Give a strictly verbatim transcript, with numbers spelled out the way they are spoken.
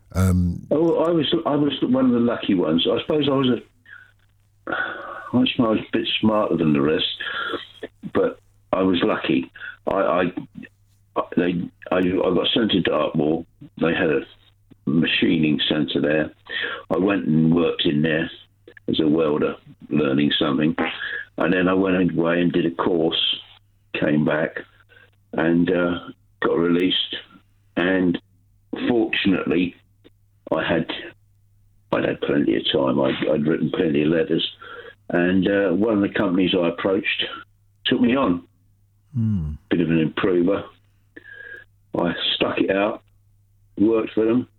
Um, Oh, I was I was one of the lucky ones. I suppose I was a I suppose I was a bit smarter than the rest, but I was lucky. I, I they I, I got sent to Dartmoor. They had a machining centre there. I went and worked in there as a welder, learning something, and then I went away and did a course. Came back and uh, got released, and fortunately, I had I'd had plenty of time. I'd, I'd written plenty of letters, and uh, one of the companies I approached took me on. hmm. Bit of an improver. I stuck it out, worked for them,